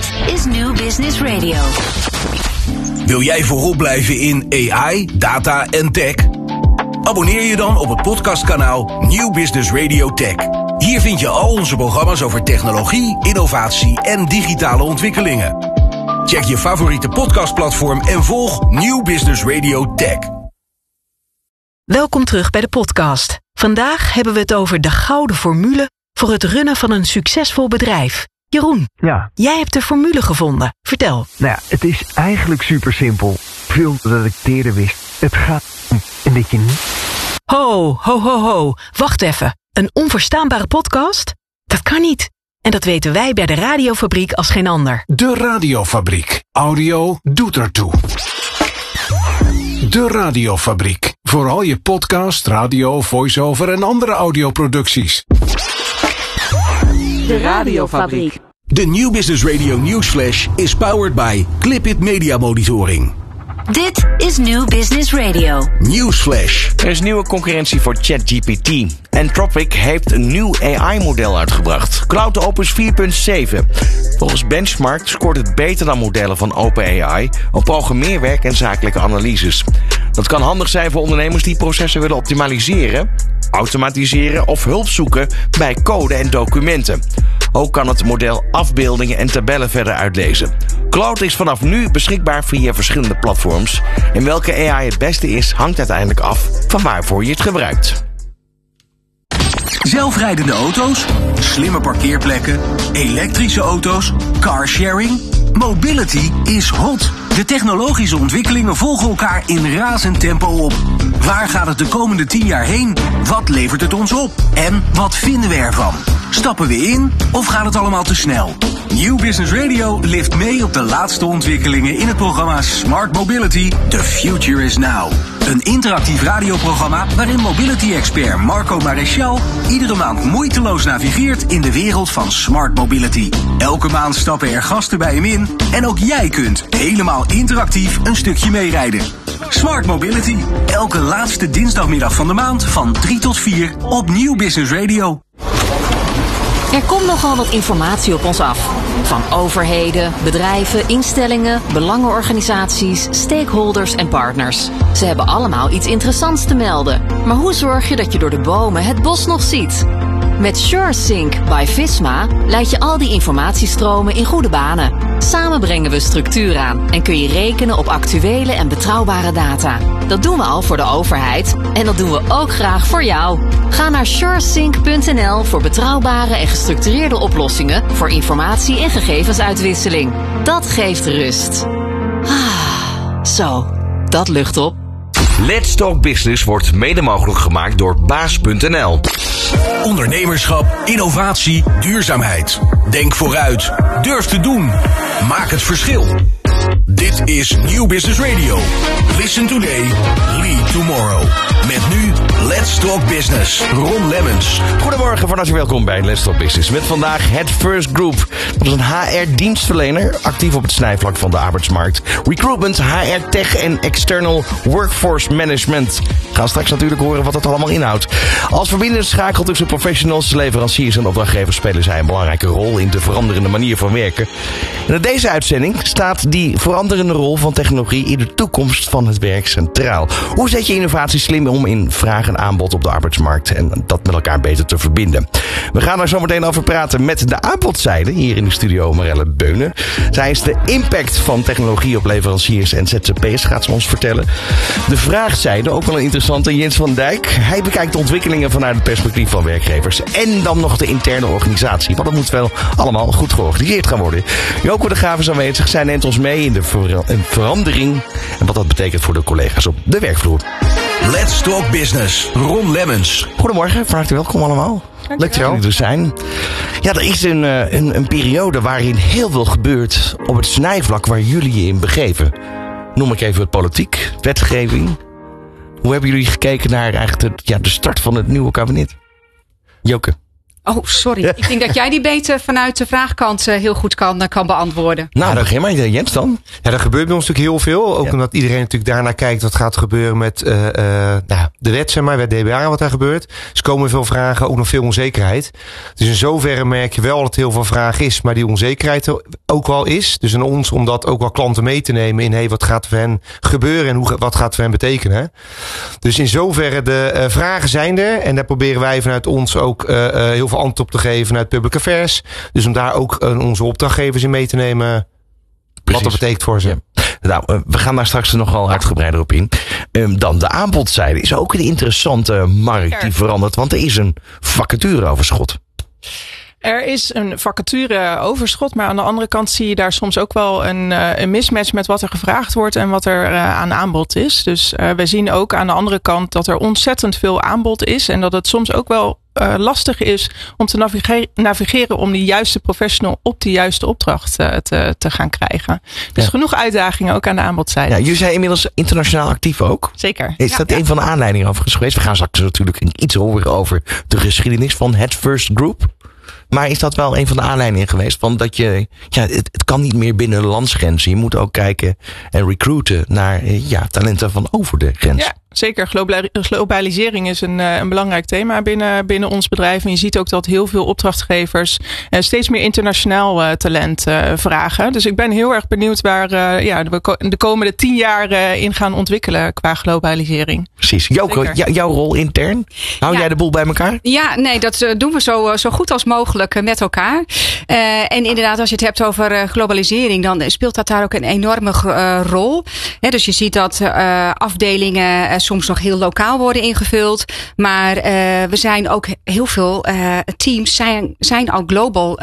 Dit is New Business Radio. Wil jij voorop blijven in AI, data en tech? Abonneer je dan op het podcastkanaal New Business Radio Tech. Hier vind je al onze programma's over technologie, innovatie en digitale ontwikkelingen. Check je favoriete podcastplatform en volg New Business Radio Tech. Welkom terug bij de podcast. Vandaag hebben we het over de gouden formule voor het runnen van een succesvol bedrijf. Jeroen, jij hebt de formule gevonden. Vertel. Nou ja, het is eigenlijk super simpel. Veel dat ik eerder wist. Het gaat om en dat je niet... Ho. Wacht even. Een onverstaanbare podcast? Dat kan niet. En dat weten wij bij de Radiofabriek als geen ander. De Radiofabriek. Audio doet ertoe. De Radiofabriek. Voor al je podcast, radio, voice-over en andere audioproducties. De Radiofabriek. De New Business Radio Newsflash is powered by Clipit Media Monitoring. Dit is New Business Radio. Newsflash. Er is nieuwe concurrentie voor ChatGPT. Anthropic heeft een nieuw AI-model uitgebracht. CloudOpus 4.7. Volgens Benchmark scoort het beter dan modellen van OpenAI op programmeerwerk en zakelijke analyses. Dat kan handig zijn voor ondernemers die processen willen optimaliseren, automatiseren of hulp zoeken bij code en documenten. Ook kan het model afbeeldingen en tabellen verder uitlezen. Cloud is vanaf nu beschikbaar via verschillende platforms. En welke AI het beste is, hangt uiteindelijk af van waarvoor je het gebruikt. Zelfrijdende auto's, slimme parkeerplekken, elektrische auto's, carsharing. Mobility is hot. De technologische ontwikkelingen volgen elkaar in razend tempo op. Waar gaat het de komende 10 jaar heen? Wat levert het ons op? En wat vinden we ervan? Stappen we in of gaat het allemaal te snel? New Business Radio lift mee op de laatste ontwikkelingen in het programma Smart Mobility. The Future is Now. Een interactief radioprogramma waarin mobility-expert Marco Maréchal iedere maand moeiteloos navigeert in de wereld van Smart Mobility. Elke maand stappen er gasten bij hem in en ook jij kunt helemaal interactief een stukje meerijden. Smart Mobility. Elke laatste dinsdagmiddag van de maand van 3 tot 4 op New Business Radio. Er komt nogal wat informatie op ons af. Van overheden, bedrijven, instellingen, belangenorganisaties, stakeholders en partners. Ze hebben allemaal iets interessants te melden. Maar hoe zorg je dat je door de bomen het bos nog ziet? Met SureSync by Visma leid je al die informatiestromen in goede banen. Samen brengen we structuur aan en kun je rekenen op actuele en betrouwbare data. Dat doen we al voor de overheid en dat doen we ook graag voor jou. Ga naar suresync.nl voor betrouwbare en gestructureerde oplossingen voor informatie- en gegevensuitwisseling. Dat geeft rust. Zo, dat lucht op. Let's Talk Business wordt mede mogelijk gemaakt door baas.nl. Ondernemerschap, innovatie, duurzaamheid. Denk vooruit. Durf te doen. Maak het verschil. Dit is New Business Radio. Listen today, lead tomorrow. Met nu Let's Talk Business. Ron Lemmens. Goedemorgen, van harte welkom bij Let's Talk Business. Met vandaag het First Group. Dat is een HR-dienstverlener, actief op het snijvlak van de arbeidsmarkt. Recruitment, HR Tech en External Workforce Management. We gaan straks natuurlijk horen wat dat allemaal inhoudt. Als verbindende schakel tussen professionals, leveranciers en opdrachtgevers spelen zij een belangrijke rol in de veranderende manier van werken. En in deze uitzending staat die veranderende rol van technologie in de toekomst van het werk centraal. Hoe zet je innovatie slim om in vraag en aanbod op de arbeidsmarkt en dat met elkaar beter te verbinden? We gaan daar zo meteen over praten met de aanbodzijde hier in de studio, Marelle Beunen. Zij is de impact van technologie op leveranciers en ZZP'ers, gaat ze ons vertellen. De vraagzijde, ook wel een interessante, Jens van Dijk. Hij bekijkt de ontwikkelingen vanuit het perspectief van werkgevers. En dan nog de interne organisatie, want dat moet wel allemaal goed georganiseerd gaan worden. Joke de Graaf is aanwezig. Zij neemt ons mee in de verandering en wat dat betekent voor de collega's op de werkvloer. Let's Talk Business. Ron Lemmens. Goedemorgen, van harte welkom allemaal. Leuk dat jullie er zijn. Ja, er is een periode waarin heel veel gebeurt op het snijvlak waar jullie je in begeven. Noem ik even het politiek, wetgeving. Hoe hebben jullie gekeken naar eigenlijk de start van het nieuwe kabinet? Joke. Oh, sorry. Ik denk dat jij die beter vanuit de vraagkant heel goed kan beantwoorden. Nou, begin maar, Jens dan. Ja, er gebeurt bij ons natuurlijk heel veel. Ook omdat iedereen natuurlijk daarnaar kijkt wat gaat gebeuren met de wet, zeg maar, wet DBA, wat daar gebeurt. Dus er komen veel vragen, ook nog veel onzekerheid. Dus in zoverre merk je wel dat heel veel vragen is, maar die onzekerheid er ook wel is. Dus aan ons om dat ook wel klanten mee te nemen in wat gaat voor hen gebeuren en wat gaat voor hen betekenen. Dus in zoverre de vragen zijn er en daar proberen wij vanuit ons ook heel veel antwoord op te geven vanuit Public Affairs. Dus om daar ook onze opdrachtgevers in mee te nemen. Precies. Wat dat betekent voor ze. Ja. Nou, we gaan daar straks nogal uitgebreider op in. Dan de aanbodzijde is ook een interessante markt die verandert. Want er is een vacatureoverschot. Er is een vacatureoverschot, maar aan de andere kant zie je daar soms ook wel een mismatch met wat er gevraagd wordt en wat er aan aanbod is. Dus we zien ook aan de andere kant dat er ontzettend veel aanbod is en dat het soms ook wel lastig is om te navigeren om die juiste professional op die juiste opdracht te gaan krijgen. Dus genoeg uitdagingen ook aan de aanbodzijde. Ja, jullie zijn inmiddels internationaal actief ook. Zeker. Is dat een van de aanleidingen overigens geweest? We gaan straks natuurlijk iets horen over de geschiedenis van het First Group. Maar is dat wel een van de aanleidingen geweest? Van dat je, het kan niet meer binnen de landsgrenzen. Je moet ook kijken en recruiten naar talenten van over de grens. Ja, zeker. Globalisering is een belangrijk thema binnen ons bedrijf. En je ziet ook dat heel veel opdrachtgevers steeds meer internationaal talent vragen. Dus ik ben heel erg benieuwd waar we de komende 10 jaar in gaan ontwikkelen qua globalisering. Precies. Jouw rol intern? Hou jij de boel bij elkaar? Ja, nee, dat doen we zo goed als mogelijk met elkaar. En inderdaad, als je het hebt over globalisering, dan speelt dat daar ook een enorme rol. Dus je ziet dat afdelingen soms nog heel lokaal worden ingevuld. Maar we zijn ook heel veel teams zijn al global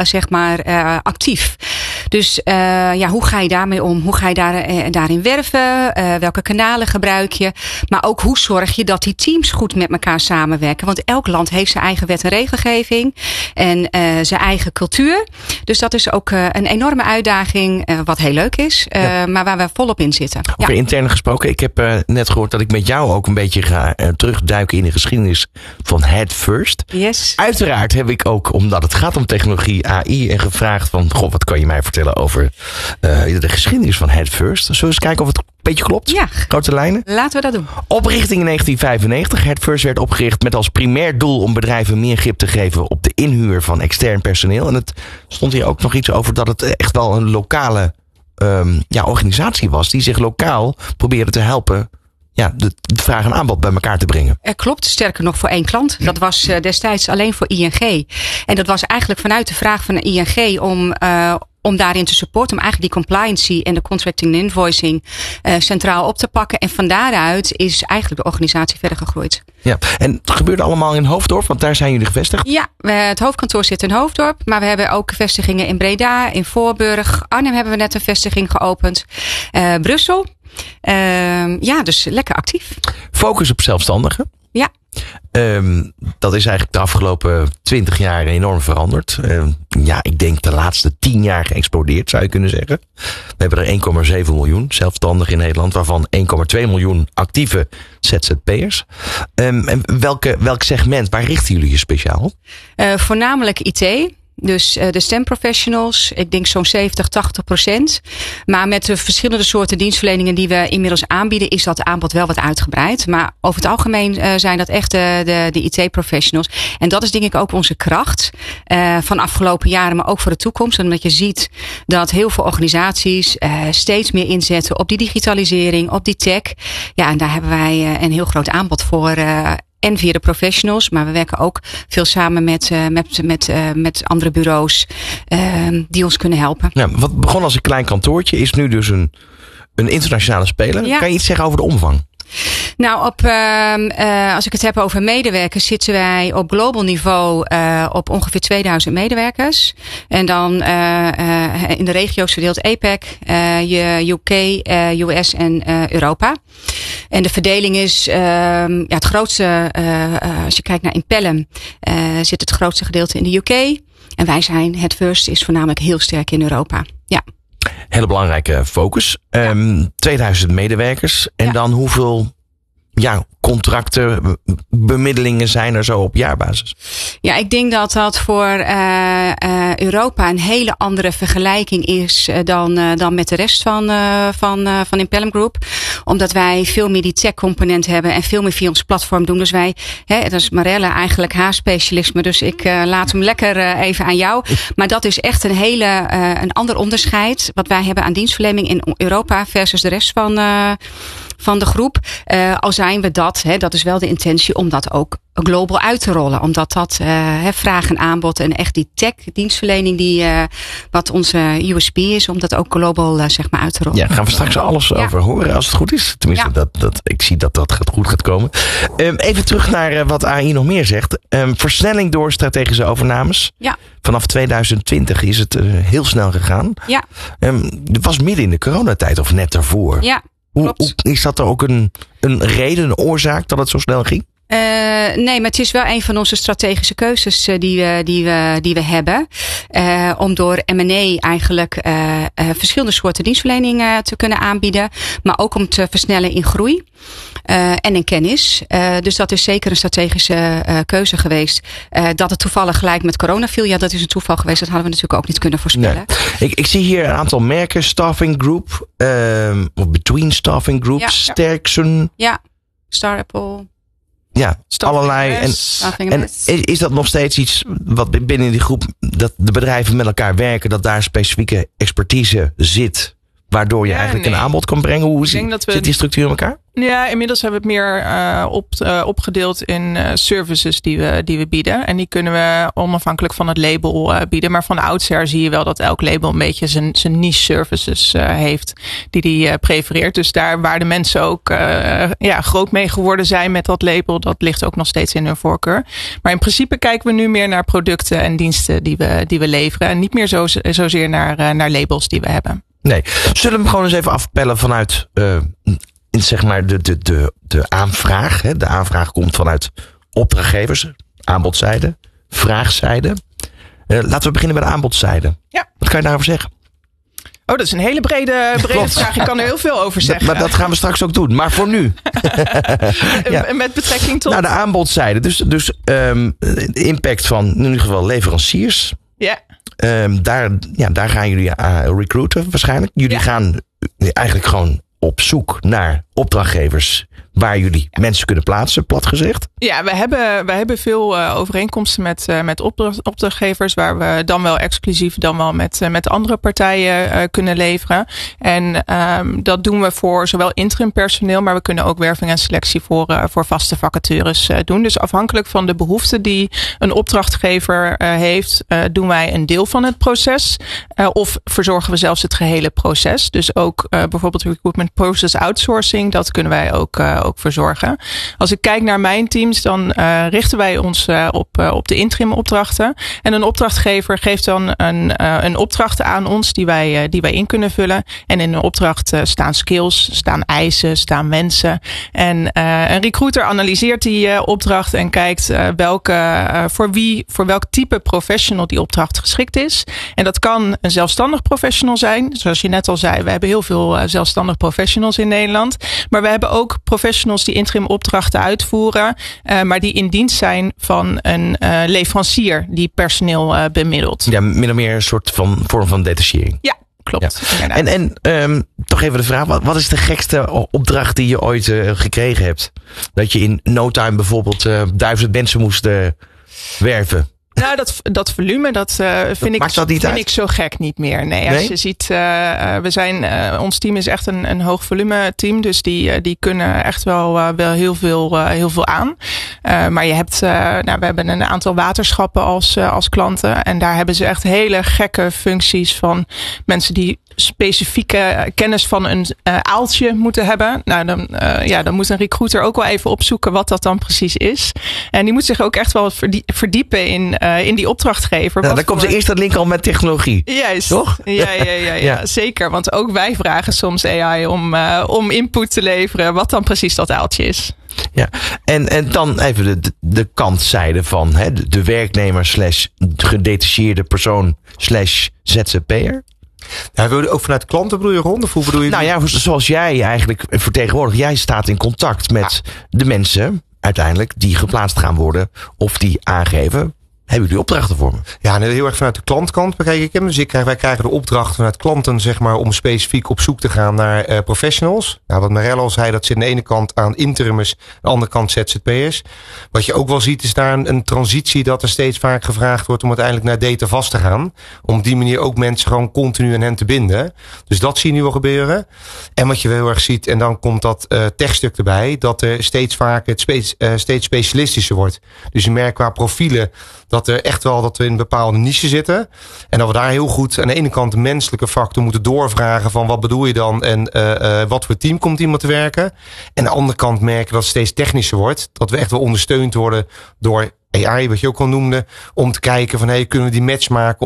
actief. Dus hoe ga je daarmee om? Hoe ga je daarin werven? Welke kanalen gebruik je? Maar ook hoe zorg je dat die teams goed met elkaar samenwerken? Want elk land heeft zijn eigen wet en regelgeving en zijn eigen cultuur. Dus dat is ook een enorme uitdaging, wat heel leuk is, maar waar we volop in zitten. Over intern gesproken, ik heb net gehoord dat ik met jou ook een beetje ga terugduiken in de geschiedenis van Head First. Yes. Uiteraard heb ik ook, omdat het gaat om technologie, AI, en gevraagd van, wat kan je mij vertellen over de geschiedenis van Head First? Zullen we eens kijken of het een beetje klopt? Ja. Grote lijnen? Laten we dat doen. Oprichting in 1995. Head First werd opgericht met als primair doel om bedrijven meer grip te geven op de inhuur van extern personeel. En het stond hier ook nog iets over dat het echt wel een lokale organisatie was die zich lokaal probeerde te helpen de vraag en aanbod bij elkaar te brengen. Klopt, sterker nog voor 1 klant. Dat was destijds alleen voor ING. En dat was eigenlijk vanuit de vraag van de ING om daarin te supporten, om eigenlijk die compliancy en de contracting en invoicing centraal op te pakken. En van daaruit is eigenlijk de organisatie verder gegroeid. Ja, en het gebeurde allemaal in Hoofddorp, want daar zijn jullie gevestigd? Ja, het hoofdkantoor zit in Hoofddorp, maar we hebben ook vestigingen in Breda, in Voorburg. Arnhem hebben we net een vestiging geopend. Brussel. Dus lekker actief. Focus op zelfstandigen? Ja. Dat is eigenlijk de afgelopen 20 jaar enorm veranderd. Ik denk de laatste 10 jaar geëxplodeerd, zou je kunnen zeggen. We hebben er 1,7 miljoen zelfstandigen in Nederland, waarvan 1,2 miljoen actieve ZZP'ers. Welk segment, waar richten jullie je speciaal op? Voornamelijk IT. Dus de stemprofessionals, ik denk zo'n 70-80%. Maar met de verschillende soorten dienstverleningen die we inmiddels aanbieden, is dat aanbod wel wat uitgebreid. Maar over het algemeen zijn dat echt de IT-professionals. En dat is denk ik ook onze kracht van afgelopen jaren, maar ook voor de toekomst. Omdat je ziet dat heel veel organisaties steeds meer inzetten op die digitalisering, op die tech. Ja, en daar hebben wij een heel groot aanbod voor. En via de professionals, maar we werken ook veel samen met andere bureaus die ons kunnen helpen. Ja, wat begon als een klein kantoortje is nu dus een internationale speler. Ja. Kan je iets zeggen over de omvang? Nou, als ik het heb over medewerkers, zitten wij op global niveau op ongeveer 2000 medewerkers. En dan in de regio's verdeeld APAC, UK, US en Europa. En de verdeling is het grootste, als je kijkt naar Impellum, zit het grootste gedeelte in de UK. En wij zijn, Head First is voornamelijk heel sterk in Europa. Ja. Hele belangrijke focus. 2000 medewerkers. En dan hoeveel contracten, bemiddelingen zijn er zo op jaarbasis? Ja, ik denk dat dat voor Europa een hele andere vergelijking is dan met de rest van Impellum Group. Omdat wij veel meer die tech component hebben en veel meer via ons platform doen. Dus wij, dat is Marelle eigenlijk haar specialisme. Dus ik laat hem lekker even aan jou. Maar dat is echt een ander onderscheid wat wij hebben aan dienstverlening in Europa versus de rest van de groep. Al zijn we dat is wel de intentie om dat ook global uit te rollen. Omdat dat vraag en aanbod en echt die tech dienstverlening wat onze USP is, om dat ook global uit te rollen. Ja, gaan we straks alles over horen als het goed is. Tenminste, ik zie dat goed gaat komen. Even terug naar wat AI nog meer zegt. Versnelling door strategische overnames. Ja. Vanaf 2020 is het heel snel gegaan. Ja. Het was midden in de coronatijd of net daarvoor. Ja. Is dat er ook een reden, een oorzaak dat het zo snel ging? Nee, maar het is wel een van onze strategische keuzes die we hebben. Om door M&A eigenlijk verschillende soorten dienstverlening te kunnen aanbieden. Maar ook om te versnellen in groei en in kennis. Dus dat is zeker een strategische keuze geweest. Dat het toevallig gelijk met corona viel. Ja, dat is een toeval geweest. Dat hadden we natuurlijk ook niet kunnen voorspellen. Nee. Ik zie hier een aantal merken. Staffing Group. Of Between Staffing Group. Ja. Sterkson. Ja, Star Apple. Ja, allerlei. En is dat nog steeds iets wat binnen die groep, dat de bedrijven met elkaar werken, dat daar specifieke expertise zit, waardoor je eigenlijk een aanbod kan brengen? Hoe zit die structuur in elkaar? Ja, inmiddels hebben we het meer opgedeeld in services die we bieden. En die kunnen we onafhankelijk van het label bieden. Maar van oudsher zie je wel dat elk label een beetje zijn niche services heeft die prefereert. Dus daar waar de mensen ook groot mee geworden zijn met dat label, dat ligt ook nog steeds in hun voorkeur. Maar in principe kijken we nu meer naar producten en diensten die we leveren. En niet meer zozeer naar labels die we hebben. Nee, zullen we hem gewoon eens even afpellen vanuit zeg maar de aanvraag. Hè? De aanvraag komt vanuit opdrachtgevers, aanbodzijde, vraagzijde. Laten we beginnen bij de aanbodzijde. Ja. Wat kan je daarover zeggen? Oh, dat is een hele brede vraag. Ik kan er heel veel over zeggen. Maar dat gaan we straks ook doen. Maar voor nu. Met betrekking tot? Nou, de aanbodzijde. Dus de impact van in ieder geval leveranciers. Ja. Daar gaan jullie recruiten waarschijnlijk. Jullie gaan eigenlijk gewoon op zoek naar opdrachtgevers waar jullie mensen kunnen plaatsen, plat gezegd? Ja, we hebben veel overeenkomsten met opdrachtgevers waar we dan wel exclusief, dan wel met andere partijen kunnen leveren. En dat doen we voor zowel interim personeel, maar we kunnen ook werving en selectie voor vaste vacatures doen. Dus afhankelijk van de behoeften die een opdrachtgever heeft, doen wij een deel van het proces. Of verzorgen we zelfs het gehele proces. Dus ook bijvoorbeeld recruitment process outsourcing, dat kunnen wij ook verzorgen. Als ik kijk naar mijn teams, dan richten wij ons op de interim opdrachten. En een opdrachtgever geeft dan een opdracht aan ons die wij in kunnen vullen. En in een opdracht staan skills, staan eisen, staan mensen. En een recruiter analyseert die opdracht en kijkt voor welk type professional die opdracht geschikt is. En dat kan een zelfstandig professional zijn. Zoals je net al zei, we hebben heel veel zelfstandig professionals in Nederland. Maar we hebben ook professionals die interim opdrachten uitvoeren, maar die in dienst zijn van een leverancier die personeel bemiddelt. Ja, min of meer een soort van vorm van detachering. Ja, klopt. Ja. En toch even de vraag, wat is de gekste opdracht die je ooit gekregen hebt? Dat je in no time bijvoorbeeld 1000 mensen moest werven? Nou, dat volume, dat vind ik zo gek niet meer. Nee, als je ziet, ons team is echt een hoog volume team. Dus die kunnen echt wel heel veel aan. Maar je hebt, we hebben een aantal waterschappen als klanten. En daar hebben ze echt hele gekke functies van mensen die specifieke kennis van een aaltje moeten hebben. Nou, dan moet een recruiter ook wel even opzoeken wat dat dan precies is. En die moet zich ook echt wel verdiepen in die opdrachtgever. Nou, dan komt eerst dat link al met technologie. Juist. Toch? Ja, zeker. Want ook wij vragen soms AI om input te leveren wat dan precies dat aaltje is. Ja, en dan even de kantzijde van de werknemer / gedetacheerde persoon / ZZP'er. Nou, wil je ook vanuit de klanten bedoel je, Ron? Of hoe bedoel je? Nou ja, zoals jij eigenlijk vertegenwoordigt. Jij staat in contact met de mensen uiteindelijk die geplaatst gaan worden of die aangeven. Hebben jullie opdrachten voor me? Ja, heel erg vanuit de klantkant bekijk ik hem. Dus wij krijgen de opdracht vanuit klanten, zeg maar, om specifiek op zoek te gaan naar professionals. Nou, wat Marelle al zei, dat zit aan de ene kant aan interimers, aan de andere kant ZZP'ers. Wat je ook wel ziet, is daar een transitie dat er steeds vaak gevraagd wordt om uiteindelijk naar data vast te gaan. Om op die manier ook mensen gewoon continu aan hen te binden. Dus dat zie je nu wel gebeuren. En wat je wel heel erg ziet, en dan komt dat techstuk erbij, dat er steeds vaker het steeds specialistischer wordt. Dus je merkt qua profielen dat er echt wel dat we in een bepaalde niche zitten. En dat we daar heel goed aan de ene kant de menselijke factor moeten doorvragen van wat bedoel je dan en wat voor team komt iemand te werken. En aan de andere kant merken dat het steeds technischer wordt. Dat we echt wel ondersteund worden door AI, wat je ook al noemde, om te kijken van kunnen we die match maken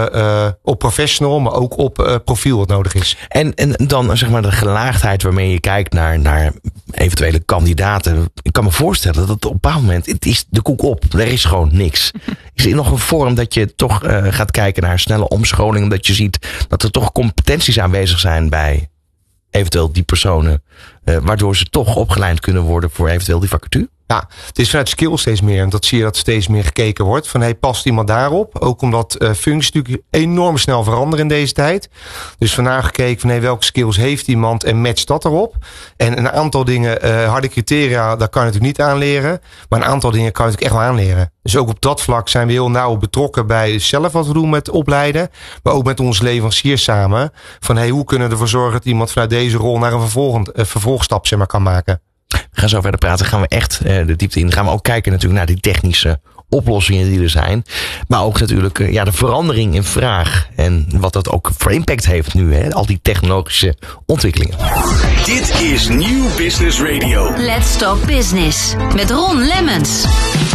op professional, maar ook op profiel wat nodig is. En dan zeg maar de gelaagdheid waarmee je kijkt naar eventuele kandidaten. Ik kan me voorstellen dat op een bepaald moment, het is de koek op. Er is gewoon niks. Is er nog een vorm dat je toch gaat kijken naar snelle omscholing, omdat je ziet dat er toch competenties aanwezig zijn bij eventueel die personen, waardoor ze toch opgeleid kunnen worden voor eventueel die vacature? Ja, het is vanuit skill steeds meer. En dat zie je dat steeds meer gekeken wordt. Van past iemand daarop? Ook omdat functies natuurlijk enorm snel veranderen in deze tijd. Dus vandaag gekeken van welke skills heeft iemand en matcht dat erop. En een aantal dingen, harde criteria, daar kan je natuurlijk niet aanleren. Maar een aantal dingen kan je natuurlijk echt wel aanleren. Dus ook op dat vlak zijn we heel nauw betrokken bij zelf wat we doen met opleiden. Maar ook met onze leveranciers samen. Van hoe kunnen we ervoor zorgen dat iemand vanuit deze rol naar een vervolgstap zeg maar, kan maken. We gaan zo verder praten. Gaan we echt de diepte in. Gaan we ook kijken natuurlijk naar die technische oplossingen die er zijn. Maar ook natuurlijk de verandering in vraag. En wat dat ook voor impact heeft nu. Hè? Al die technologische ontwikkelingen. Dit is Nieuw Business Radio. Let's Talk Business. Met Ron Lemmens.